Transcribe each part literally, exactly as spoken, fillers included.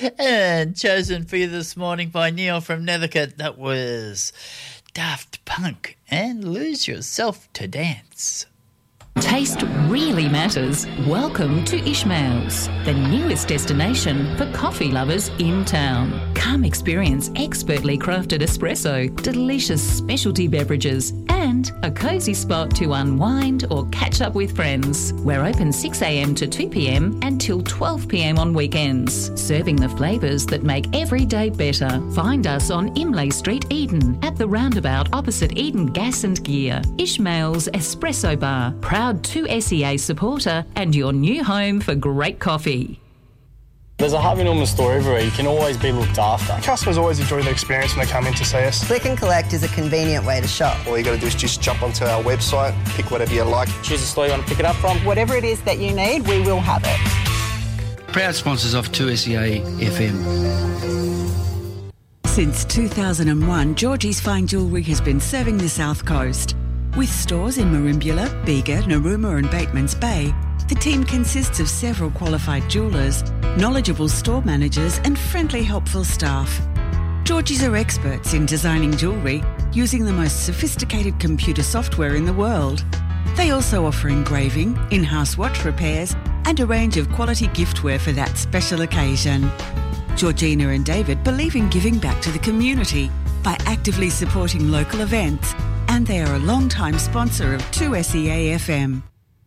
And chosen for you this morning by Neil from Nethercote, that was Daft Punk and Lose Yourself to Dance. Taste really matters. Welcome to Ishmael's, the newest destination for coffee lovers in town. Come experience expertly crafted espresso, delicious specialty beverages, and a cosy spot to unwind or catch up with friends. We're open six a.m. to two p.m. and till twelve p.m. on weekends, serving the flavours that make every day better. Find us on Imlay Street, Eden, at the roundabout opposite Eden Gas and Gear. Ishmael's Espresso Bar, proud two S E A supporter and your new home for great coffee. There's a Harvey Norman store everywhere. You can always be looked after. Customers always enjoy the experience when they come in to see us. Click and collect is a convenient way to shop. All you got to do is just jump onto our website, pick whatever you like. Choose a store you want to pick it up from. Whatever it is that you need, we will have it. Proud sponsors of two S E A F M. Since two thousand one, Georgie's Fine Jewellery has been serving the South Coast. With stores in Merimbula, Bega, Narooma and Batemans Bay, the team consists of several qualified jewellers, knowledgeable store managers and friendly, helpful staff. Georgie's are experts in designing jewellery using the most sophisticated computer software in the world. They also offer engraving, in-house watch repairs and a range of quality giftware for that special occasion. Georgina and David believe in giving back to the community by actively supporting local events, and they are a long-time sponsor of two S E A F M.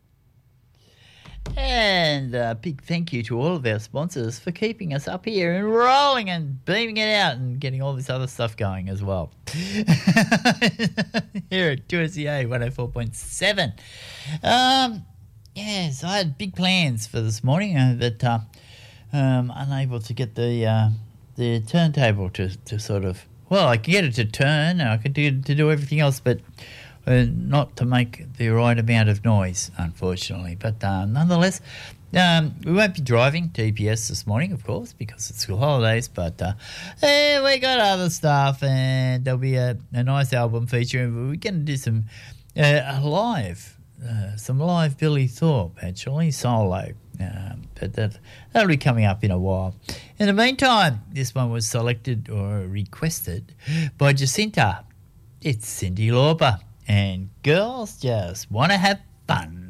And a big thank you to all of our sponsors for keeping us up here and rolling and beaming it out and getting all this other stuff going as well. Here at two S E A one oh four point seven. Um, yes, I had big plans for this morning, uh, but uh, um, unable to get the uh, the turntable to, to sort of, well, I can get it to turn and I can do to do everything else, but uh, not to make the right amount of noise, unfortunately. But uh, nonetheless, um, we won't be driving to E P S this morning, of course, because it's school holidays. But uh, eh, we got other stuff, and there'll be a, a nice album featuring. We're going to do some uh, live, uh, some live Billy Thorpe actually solo. Um, but that, that'll be coming up in a while. In the meantime, this one was selected or requested by Jacinta. It's Cyndi Lauper, and Girls Just Want to Have Fun.